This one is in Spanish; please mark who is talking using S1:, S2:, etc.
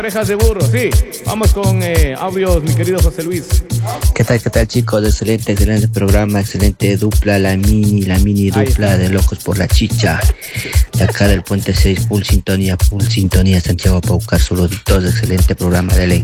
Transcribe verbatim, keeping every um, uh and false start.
S1: Orejas de burro, sí. Vamos con eh, audios, mi querido José Luis.
S2: ¿Qué tal, qué tal, chicos? Excelente, excelente programa, excelente dupla, la mini, la mini
S1: Ahí
S2: dupla
S1: está.
S2: de Locos por la Chicha. De acá del Puente seis, full sintonía, full sintonía, Santiago Paucar, saluditos, excelente programa de ley.